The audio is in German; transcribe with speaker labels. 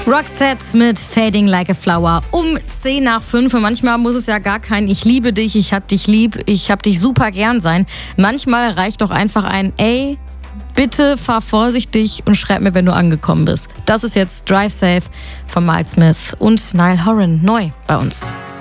Speaker 1: Roxette mit Fading Like a Flower um 10 nach 5. Und manchmal muss es ja gar kein Ich liebe dich, ich hab dich lieb, ich hab dich super gern sein. Manchmal reicht doch einfach ein Ey, bitte fahr vorsichtig und schreib mir, wenn du angekommen bist. Das ist jetzt Drive Safe von Miles Smith und Niall Horan neu bei uns.